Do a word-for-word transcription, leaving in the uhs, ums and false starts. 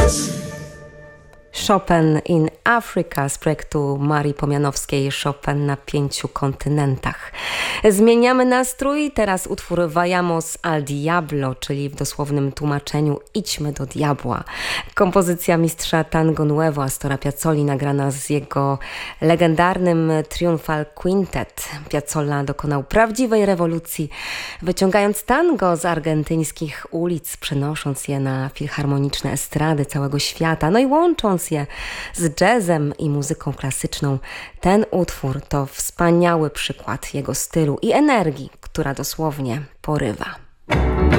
Chopin in Africa z projektu Marii Pomianowskiej Chopin na pięciu kontynentach. Zmieniamy nastrój, teraz utwór Vayamos al Diablo, czyli w dosłownym tłumaczeniu Idźmy do diabła. Kompozycja mistrza Tango Nuevo Astora Piazzoli, nagrana z jego legendarnym Triumphal Quintet. Piazzolla dokonał prawdziwej rewolucji, wyciągając tango z argentyńskich ulic, przenosząc je na filharmoniczne estrady całego świata, no i łącząc je z jazzem i muzyką klasyczną. Ten utwór to wspaniały przykład jego stylu i energii, która dosłownie porywa.